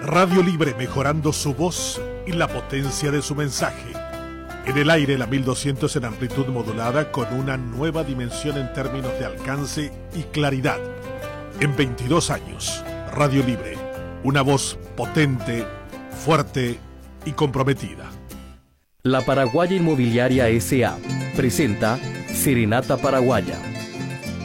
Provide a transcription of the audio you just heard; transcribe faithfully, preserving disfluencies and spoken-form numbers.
Radio Libre, mejorando su voz y la potencia de su mensaje. En el aire, la mil doscientos en amplitud modulada, con una nueva dimensión en términos de alcance y claridad. En veintidós años, Radio Libre, una voz potente, fuerte y comprometida. La Paraguaya Inmobiliaria S A presenta Serenata Paraguaya.